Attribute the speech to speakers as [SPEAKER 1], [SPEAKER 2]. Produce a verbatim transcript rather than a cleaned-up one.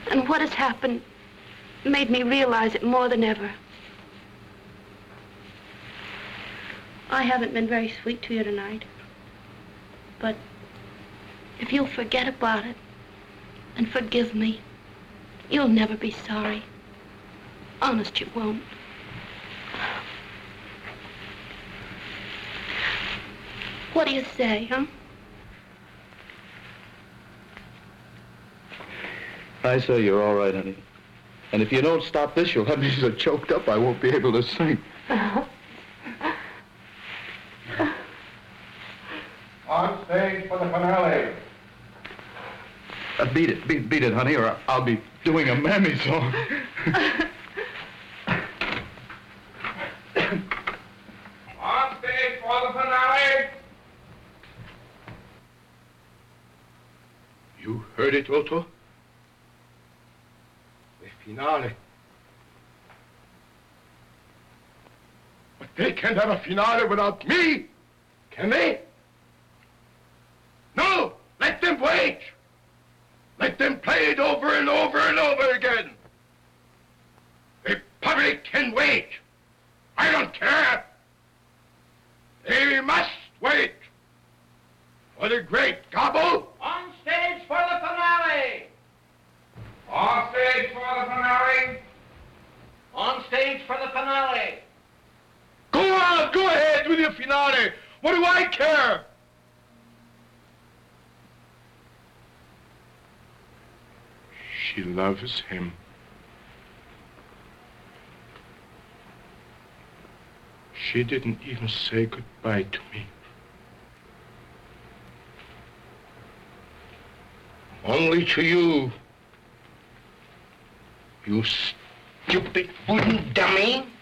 [SPEAKER 1] And what has happened made me realize it more than ever. I haven't been very sweet to you tonight. But if you'll forget about it and forgive me, you'll never be sorry. Honest, you won't. What do you say, huh?
[SPEAKER 2] I say you're all right, honey. And if you don't stop this, you'll have me so choked up I won't be able to sing.
[SPEAKER 3] On stage for the finale.
[SPEAKER 2] Uh, beat it, beat, beat it, honey, or I'll be doing a mammy song.
[SPEAKER 3] On stage for the finale.
[SPEAKER 4] You heard it, Otto? The finale. But they can't have a finale without me, can they? No! Let them wait! Let them play it over and over and over again! The public can wait! I don't care! They must wait! For the great Gobble!
[SPEAKER 3] On stage for the finale! On stage for the finale! On stage for the finale!
[SPEAKER 4] Go on, go ahead with your finale! What do I care? She loves him. She didn't even say goodbye to me. Only to you. You stupid wooden dummy.